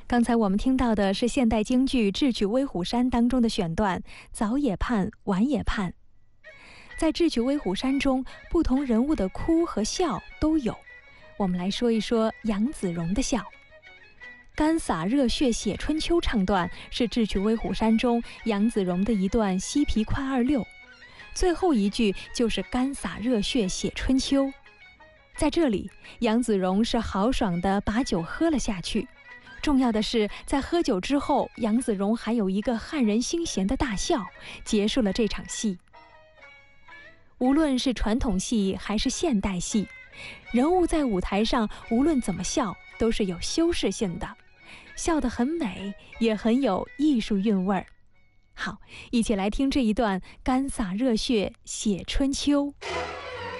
刚才我们听到的是现代京剧《智取威虎山》当中的选段，早也盼，晚也盼。在《智取威虎山》中，不同人物的哭和笑都有。我们来说一说杨子荣的笑。干洒热血写春秋唱段是《智取威虎山》中杨子荣的一段西皮快二六，最后一句就是干洒热血写春秋。在这里，杨子荣是豪爽地把酒喝了下去。重要的是，在喝酒之后，杨子荣还有一个撼人心弦的大笑，结束了这场戏。无论是传统戏还是现代戏，人物在舞台上无论怎么笑，都是有修饰性的，笑得很美，也很有艺术韵味儿。好，一起来听这一段干洒热血写春秋。